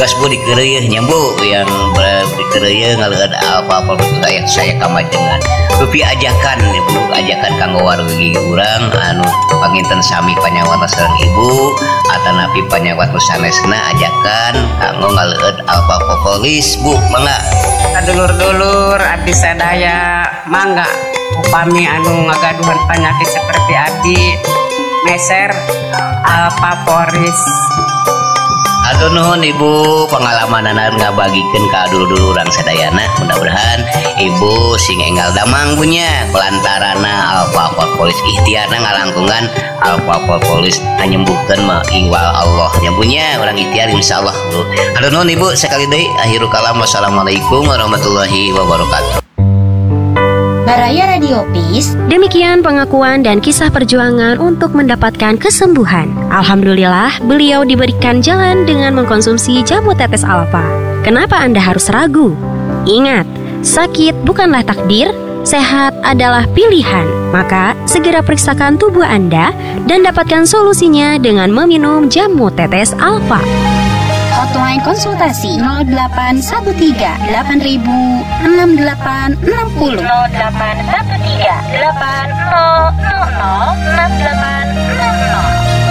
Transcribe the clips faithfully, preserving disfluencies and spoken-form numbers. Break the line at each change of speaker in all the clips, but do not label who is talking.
beras bu dikeureuh bu yang dikeureuh ngaleud apa-apa saya saya kamajengan rupi ajakan bu ajakan kanggo wargi urang anu panginten sami panyawana sareng ibu atanapi panyawat sanesna ajakan kanggo ngaleud alfa propolis bu mangga
dulur-dulur abdi sadaya mangga upami anu ngagaduhan penyakit seperti abdi meser alfa poris.
Aduh nuhun ibu pengalaman anak ngabagikeun ka dulur-dulur urang sadayana mudah-mudahan ibu sing enggal damang punya pelantarana alfa propolis ikhtiarna ngalangkungan alfa propolis nyembuhkeun mah iwal Allah nya punya urang ikhtiar insyaallah. Aduh nuhun ibu sekali deui akhirul kalam wassalamualaikum warahmatullahi wabarakatuh.
Baraya Radio Peace.
Demikian pengakuan dan kisah perjuangan untuk mendapatkan kesembuhan. Alhamdulillah, beliau diberikan jalan dengan mengkonsumsi jamu tetes alfa. Kenapa Anda harus ragu? Ingat, sakit bukanlah takdir, sehat adalah pilihan. Maka, segera periksakan tubuh Anda dan dapatkan solusinya dengan meminum jamu tetes alfa.
Hotline konsultasi nol delapan satu tiga delapan ribu enam delapan enam nol nol delapan satu tiga delapan nol nol nol enam delapan enam nol.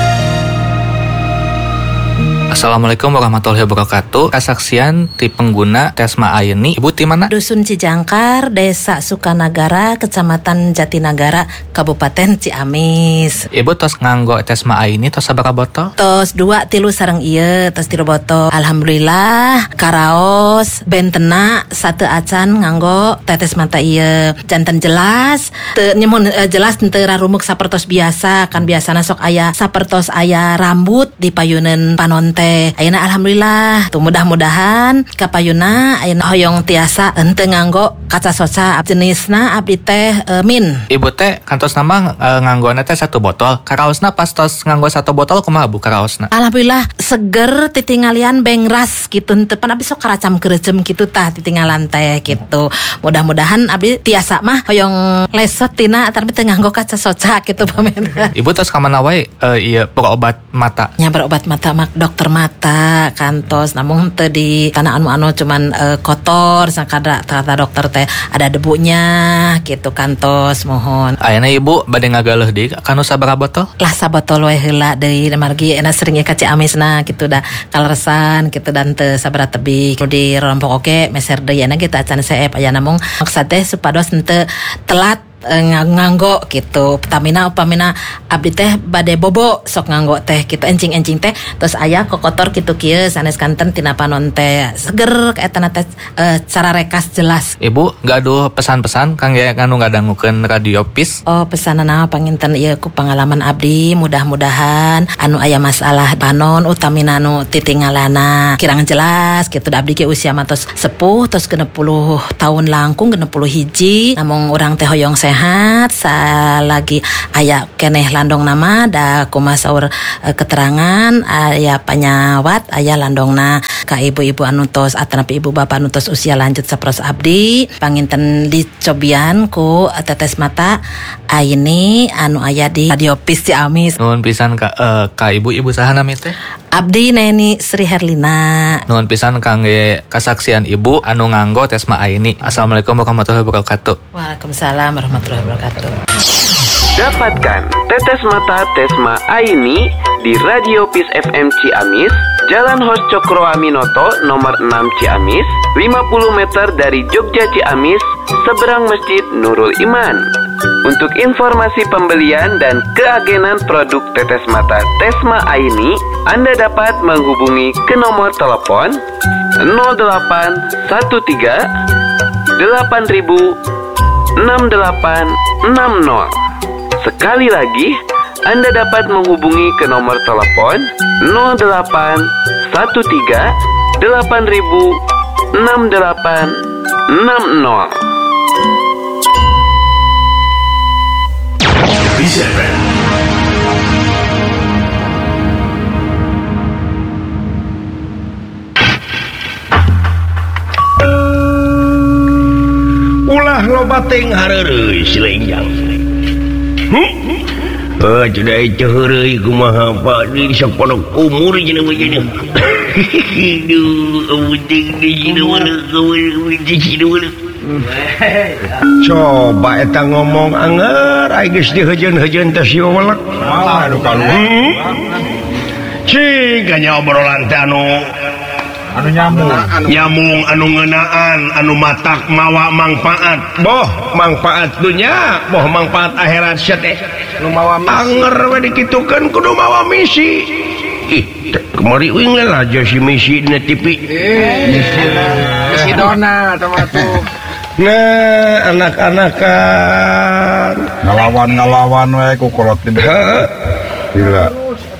Assalamualaikum warahmatullahi wabarakatuh. Kasaksian ti pengguna Tesma Aini. Ibu ti mana?
Dusun Cijangkar, Desa Sukanagara, Kecamatan Jatinagara, Kabupaten Ciamis.
Ibu tos nganggo Tesma Aini tos sabaraha botol?
Tos dua tilu sareng ieu, tos tilu botol. Alhamdulillah, karaos bentena satu acan nganggo tetes mata ieu. Janten jelas, teu nyemun uh, jelas teu rarumuk sapertos biasa, kan biasana sok aya sapertos aya rambut di payuneun panonten. Ayeuna alhamdulillah tuh mudah-mudahan kapayuna ayeuna hoyong tiasa henteu nganggo kaca soca jenisna abdi teh e, min.
Ibu teh kantos nama e, nganggona teh satu botol. Karaosna pas tos nganggo satu botol kumaha Bu karaosna?
Alhamdulillah seger titingalian bengras gitu henteu pan abdi sok karacam keureuceum kitu tah titingalan teh gitu. Mudah-mudahan abdi tiasa mah hoyong lesot tina tapi teu nganggo kaca soca gitu pamen.
Ibu tos ka mana wae e, ieu berobat mata?
Nya berobat mata mak dokter mata kantos namun teu di tanah anu-anu cuman uh, kotor sakada kata dokter teh ada debunya gitu kantos mohon.
Ayeuna ibu bade ngagaleuh deui kanu sabaraha botol?
Lah sabotol we heula deui margi ena sering ka Ciamisna gitu dah kaleresan gitu dan teu sabaraha tebih di rompok oke meser deui ena kita acan seep aya namung maksud teh supados henteu telat nganggo gitu Pertamina upamina abdi teh bade bobo sok nganggo teh gitu encing-encing teh terus aya kokotor kitu kieu sanes kanten tina panon teh seger kaetana teh e, cara rekas jelas.
Ibu gaduh pesan-pesan kangge anu ngadangukeun Radio Peace?
Oh pesanana panginten ieu ku pengalaman abdi mudah-mudahan anu aya masalah panon utamina anu titingalana kirang jelas gitu abdi ge usia matos sepuh terus genep puluh tahun langkung genep puluh hiji namung urang teh hoyong sehat salagi aya keneh landong nama da kumaha saur e, keterangan aya panyawat aya landongna ka ibu-ibu anu tos atanapi ibu bapak anu tos usia lanjut saperos abdi panginten dicobian ku tetes mata Aini anu aya di Radio Peace Ciamis.
Nuhun pisan ka uh, ka ibu-ibu saha nami teh?
Abdi Neni Sri Herlina.
Nuhun pisan kangge kasaksian ibu anu nganggo Tesma Aini. Assalamualaikum warahmatullahi wabarakatuh.
Waalaikumsalam warahmatullahi wabarakatuh.
Dapatkan tetes mata Tesma Aini di Radio Peace F M Ciamis, Jalan Hos Cokro Aminoto nomor enam Ciamis, lima puluh meter dari Jogja Ciamis, seberang Masjid Nurul Iman. Untuk informasi pembelian dan keagenan produk tetes mata Tesma Aini, Anda dapat menghubungi ke nomor telepon nol delapan satu tiga delapan ribu enam delapan enam nol. Sekali lagi, Anda dapat menghubungi ke nomor telepon nol delapan satu tiga delapan ribu enam delapan enam nol.
Ulah loba teng hareureuy silengjang. Hmm? Eh, sudah itu heureuy kumaha Pak di sapodok umur jeung begini. coba eta ngomong anger ai geus dihejeun-hejeun teh si welek. Aduh kaluhur. Cing kanya obrolan teh anu anu nyambung nyambung anu ngeunaan anu matak mawa manfaat boh manfaat dunya boh manfaat akhirat sia teh nu mawa anger we dikitukeun kudu mawa misi. Ih kemari uing lah aja si misi dina T V
misi dona termasuk.
Nah anak-anakan
ngalawan-ngalawan we ku kolot di gila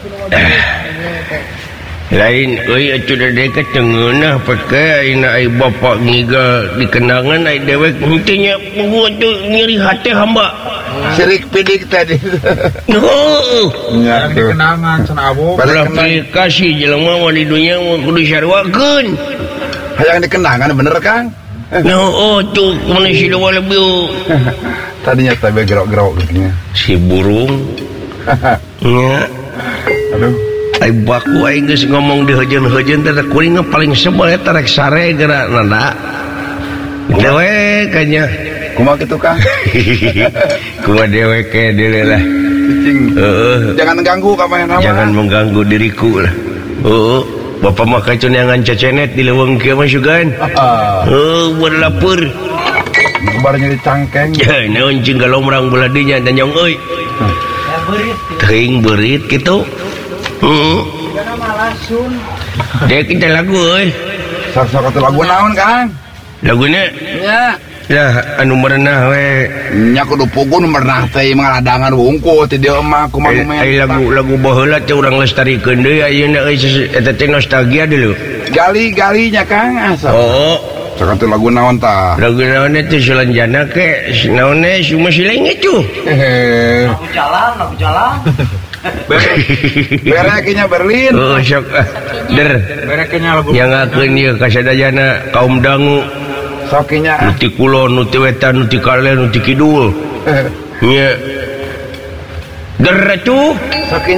lain euy atuh deket tengeunah pake ayeuna ai bapak ngigal dikenangan ai dewek henteu nya tuh nyeri hati hamba
sirik pidik tadi
heuh
nya dikenangan cenah abo
ulah aplikasi jelema mah di dunya mah kudu sarwakeun
hayang dikenangan bener Kang
oh tuh mana si dewa lebih
tadinya tapi gerok-gerok gitu
si burung nya
aduh
ai baku ai geus ngomong dihejeun-hejeun teh kuring paling sebel eta rek sare geura nanda dewek kanya
kumaha kitu Kang
kumaha dewek ke deuleu lah heeh
jangan ganggu ka mana
jangan mengganggu diriku lah heeh bapak mah kacenangan cecenet di leuweung kieu mah sugan heuh buat lapeur
kabar nyeri cangkeng
ya naon cing galomrang belah dinya dan nyong euy teuing beurit kitu. Heeh. Dek kita lagu euy.
Sok-sok atuh lagu naon Kang?
Laguna?
Nya.
Lah anu merenah we.
Nya kudu pugun merenah teh mangaladangan wungkul ti dieu mah kumaha men.
Ai lagu lagu baheula teh urang lestarikeun deui ayeuna euy eta teh nostalgia dulu.
Gali-gali nya Kang asa.
Oh.
Sok atuh lagu naon tah?
Lagu naon teh sulanjana ke naonnya cuma sileng itu.
Lagu jalan, lagu jalan. Bereknya Berlin.
Oh sok der.
Bereknya lagu.
Nyangakeun ieu kasadayana kaum dangu.
Sokinya.
Nu ti kulon, nu ti wetan, nu ti kalen, nu ti kidul. Nya. Der atuh.
Sokinya